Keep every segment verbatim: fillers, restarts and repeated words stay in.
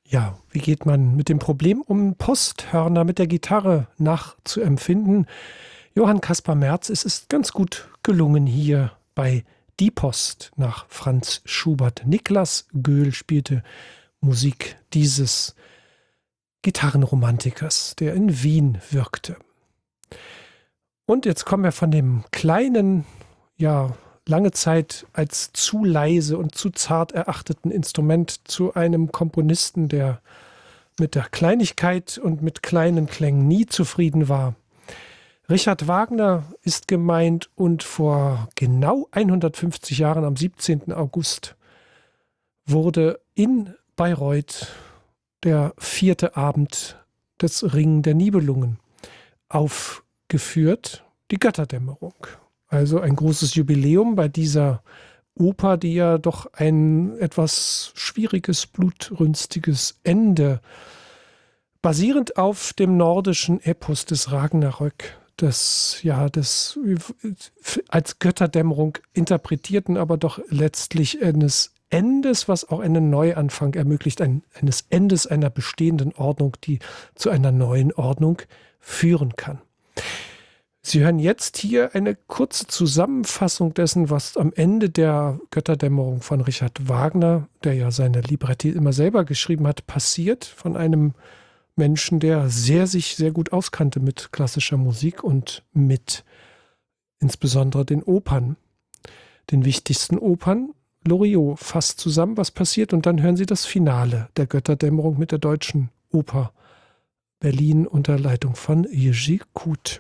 Ja, wie geht man mit dem Problem um, Posthörner mit der Gitarre nachzuempfinden? Johann Caspar Merz, es ist ganz gut gelungen hier bei Die Post nach Franz Schubert. Niklas Göhl spielte Musik dieses Gitarrenromantikers, der in Wien wirkte. Und jetzt kommen wir von dem kleinen, ja, lange Zeit als zu leise und zu zart erachteten Instrument zu einem Komponisten, der mit der Kleinigkeit und mit kleinen Klängen nie zufrieden war. Richard Wagner ist gemeint und vor genau hundertfünfzig Jahren, am siebzehnten August, wurde in Bayreuth der vierte Abend des Ring der Nibelungen aufgeführt, die Götterdämmerung. Also ein großes Jubiläum bei dieser Oper, die ja doch ein etwas schwieriges, blutrünstiges Ende, basierend auf dem nordischen Epos des Ragnarök, des, ja, des als Götterdämmerung interpretierten, aber doch letztlich eines Endes, was auch einen Neuanfang ermöglicht, ein, eines Endes einer bestehenden Ordnung, die zu einer neuen Ordnung führen kann. Sie hören jetzt hier eine kurze Zusammenfassung dessen, was am Ende der Götterdämmerung von Richard Wagner, der ja seine Libretti immer selber geschrieben hat, passiert, von einem Menschen, der sehr sich sehr gut auskannte mit klassischer Musik und mit insbesondere den Opern, den wichtigsten Opern. Loriot fasst zusammen, was passiert, und dann hören Sie das Finale der Götterdämmerung mit der Deutschen Oper Berlin unter Leitung von Jiří Kut.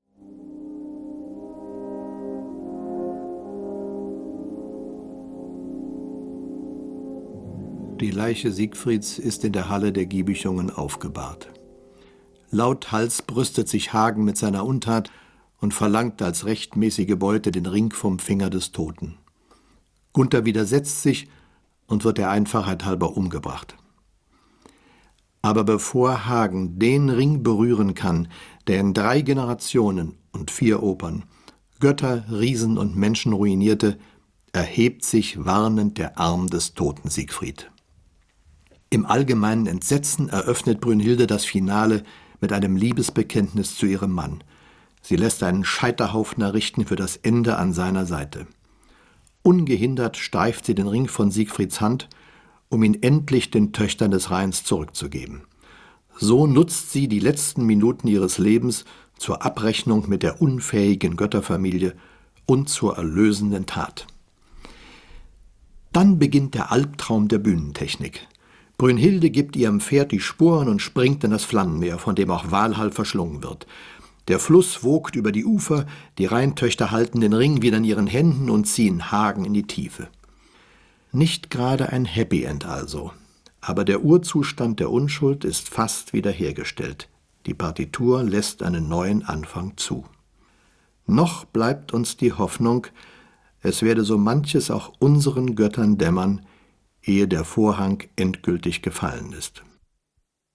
Die Leiche Siegfrieds ist in der Halle der Giebicungen aufgebahrt. Lauthals brüstet sich Hagen mit seiner Untat und verlangt als rechtmäßige Beute den Ring vom Finger des Toten. Gunther widersetzt sich und wird der Einfachheit halber umgebracht. Aber bevor Hagen den Ring berühren kann, der in drei Generationen und vier Opern Götter, Riesen und Menschen ruinierte, erhebt sich warnend der Arm des toten Siegfried. Im allgemeinen Entsetzen eröffnet Brünnhilde das Finale mit einem Liebesbekenntnis zu ihrem Mann. Sie lässt einen Scheiterhaufen errichten für das Ende an seiner Seite. Ungehindert streift sie den Ring von Siegfrieds Hand, um ihn endlich den Töchtern des Rheins zurückzugeben. So nutzt sie die letzten Minuten ihres Lebens zur Abrechnung mit der unfähigen Götterfamilie und zur erlösenden Tat. Dann beginnt der Albtraum der Bühnentechnik. Brünnhilde gibt ihrem Pferd die Sporen und springt in das Flammenmeer, von dem auch Walhall verschlungen wird. Der Fluss wogt über die Ufer, die Rheintöchter halten den Ring wieder in ihren Händen und ziehen Hagen in die Tiefe. Nicht gerade ein Happy End also, aber der Urzustand der Unschuld ist fast wiederhergestellt. Die Partitur lässt einen neuen Anfang zu. Noch bleibt uns die Hoffnung, es werde so manches auch unseren Göttern dämmern, ehe der Vorhang endgültig gefallen ist.